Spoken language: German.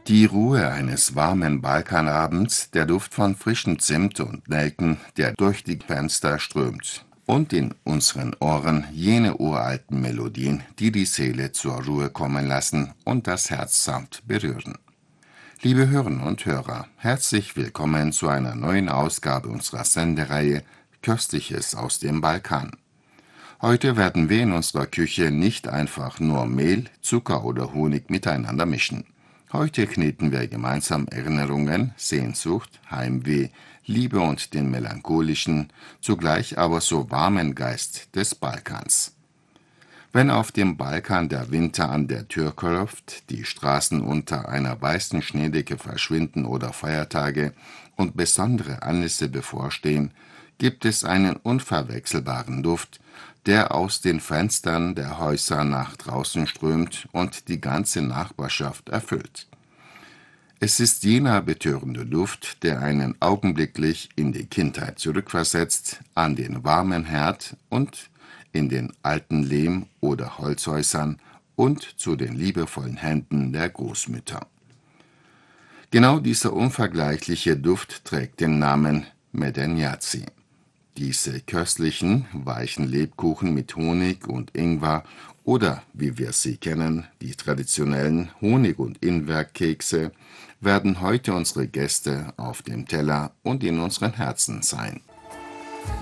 Die Ruhe eines warmen Balkanabends, der Duft von frischem Zimt und Nelken, der durch die Fenster strömt. Und in unseren Ohren jene uralten Melodien, die die Seele zur Ruhe kommen lassen und das Herz sanft berühren. Liebe Hörerinnen und Hörer, herzlich willkommen zu einer neuen Ausgabe unserer Sendereihe Köstliches aus dem Balkan. Heute werden wir in unserer Küche nicht einfach nur Mehl, Zucker oder Honig miteinander mischen. Heute kneten wir gemeinsam Erinnerungen, Sehnsucht, Heimweh, Liebe und den melancholischen, zugleich aber so warmen Geist des Balkans. Wenn auf dem Balkan der Winter an der Tür klopft, die Straßen unter einer weißen Schneedecke verschwinden oder Feiertage und besondere Anlässe bevorstehen, gibt es einen unverwechselbaren Duft, der aus den Fenstern der Häuser nach draußen strömt und die ganze Nachbarschaft erfüllt. Es ist jener betörende Duft, der einen augenblicklich in die Kindheit zurückversetzt, an den warmen Herd und in den alten Lehm- oder Holzhäusern und zu den liebevollen Händen der Großmütter. Genau dieser unvergleichliche Duft trägt den Namen Medenyazi. Diese köstlichen, weichen Lebkuchen mit Honig und Ingwer oder, wie wir sie kennen, die traditionellen Honig- und Ingwerkekse, werden heute unsere Gäste auf dem Teller und in unseren Herzen sein.